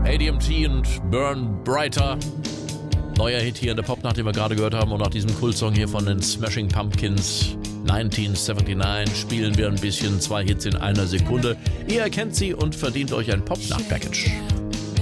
ADMT und Burn Brighter. Neuer Hit hier in der Popnacht, den wir gerade gehört haben. Und nach diesem Kultsong hier von den Smashing Pumpkins 1979 spielen wir ein bisschen 2 Hits in einer Sekunde. Ihr erkennt sie und verdient euch ein Popnacht-Package.